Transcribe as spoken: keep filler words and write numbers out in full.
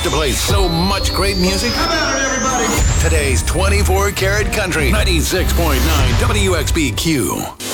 to play so much great music? How about it, everybody? Today's twenty-four karat country, ninety-six point nine W X B Q.